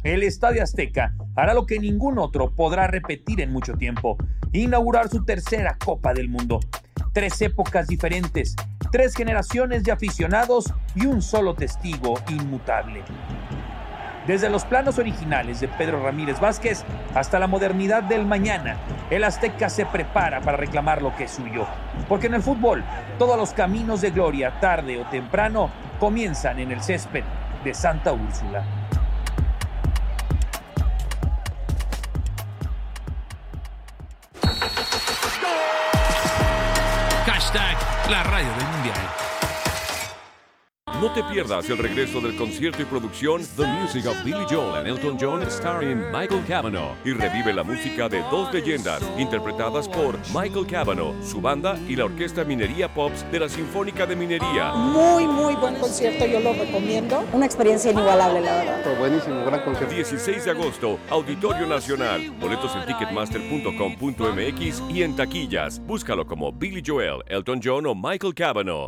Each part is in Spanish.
El Estadio Azteca hará lo que ningún otro podrá repetir en mucho tiempo: inaugurar su tercera Copa del Mundo. 3 épocas diferentes, 3 generaciones de aficionados y un solo testigo inmutable. Desde los planos originales de Pedro Ramírez Vázquez hasta la modernidad del mañana, el Azteca se prepara para reclamar lo que es suyo. Porque en el fútbol, todos los caminos de gloria, tarde o temprano, comienzan en el césped de Santa Úrsula. La radio del mundial. No te pierdas el regreso del concierto y producción The Music of Billy Joel and Elton John starring Michael Cavanaugh, y revive la música de 2 leyendas interpretadas por Michael Cavanaugh, su banda y la Orquesta Minería Pops de la Sinfónica de Minería. Muy buen concierto, yo lo recomiendo. Una experiencia inigualable, la verdad. Fue buenísimo, gran concierto. 16 de agosto, Auditorio Nacional. Boletos en ticketmaster.com.mx y en taquillas. Búscalo como Billy Joel, Elton John o Michael Cavanaugh.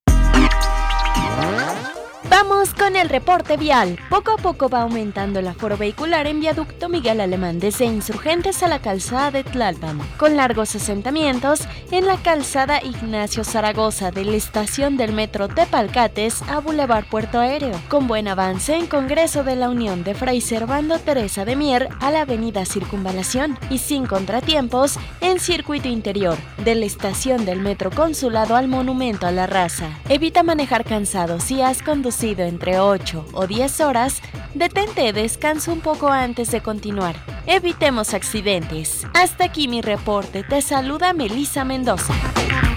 Vamos con el reporte vial. Poco a poco va aumentando el aforo vehicular en viaducto Miguel Alemán desde Insurgentes a la calzada de Tlalpan, con largos asentamientos en la calzada Ignacio Zaragoza de la estación del metro Tepalcates a Boulevard Puerto Aéreo, con buen avance en Congreso de la Unión de Fray Servando Teresa de Mier a la avenida Circunvalación y sin contratiempos en circuito interior de la estación del metro Consulado al Monumento a la Raza. Evita manejar cansado si has conducido entre 8 o 10 horas, detente, descansa un poco antes de continuar. Evitemos accidentes. Hasta aquí mi reporte. Te saluda Melissa Mendoza.